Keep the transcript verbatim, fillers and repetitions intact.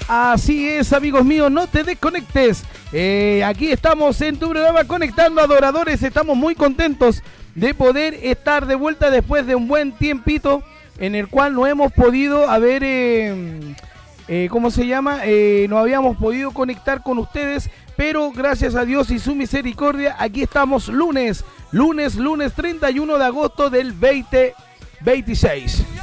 Así es, amigos míos, no te desconectes. Eh, aquí estamos en tu programa Conectando Adoradores. Estamos muy contentos de poder estar de vuelta después de un buen tiempito en el cual no hemos podido haber, eh, eh, ¿cómo se llama? Eh, no habíamos podido conectar con ustedes, pero gracias a Dios y su misericordia, aquí estamos lunes, lunes, lunes treinta y uno de agosto del veinte veintiséis.